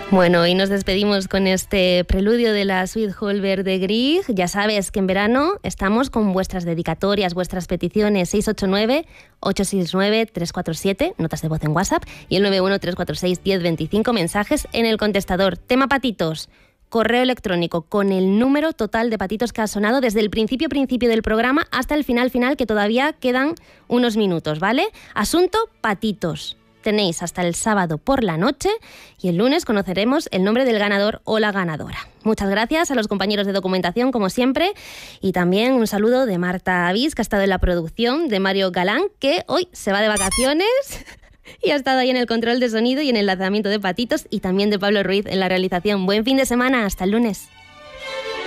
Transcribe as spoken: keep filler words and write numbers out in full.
Bueno, y nos despedimos con este preludio de la Suite Holberg de Grieg. Ya sabes que en verano estamos con vuestras dedicatorias, vuestras peticiones, seis ocho nueve, ocho seis nueve, tres cuatro siete, notas de voz en WhatsApp, y el nueve uno tres cuatro seis, uno cero dos cinco, mensajes en el contestador. Tema patitos, correo electrónico con el número total de patitos que ha sonado desde el principio principio del programa hasta el final final, que todavía quedan unos minutos, ¿vale? Asunto patitos. Tenéis hasta el sábado por la noche y el lunes conoceremos el nombre del ganador o la ganadora. Muchas gracias a los compañeros de documentación, como siempre, y también un saludo de Marta Avís, que ha estado en la producción, de Mario Galán, que hoy se va de vacaciones y ha estado ahí en el control de sonido y en el lanzamiento de patitos, y también de Pablo Ruiz en la realización. Buen fin de semana, hasta el lunes.